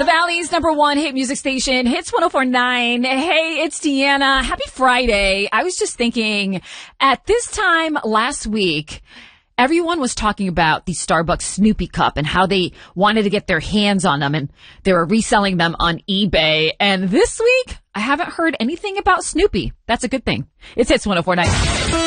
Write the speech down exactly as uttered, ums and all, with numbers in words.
The Valley's number one hit music station, Hits one oh four point nine. Hey, it's Deanna. Happy Friday. I was just thinking, at this time last week, everyone was talking about the Starbucks Snoopy Cup and how they wanted to get their hands on them, and they were reselling them on eBay. And this week, I haven't heard anything about Snoopy. That's a good thing. It's Hits one oh four point nine.